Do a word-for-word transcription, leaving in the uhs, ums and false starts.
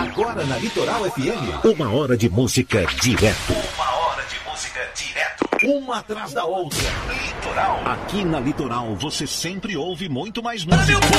Agora na Litoral F M. Uma hora de música direto. Uma hora de música direto. Uma atrás da outra. Litoral. Aqui na Litoral você sempre ouve muito mais música.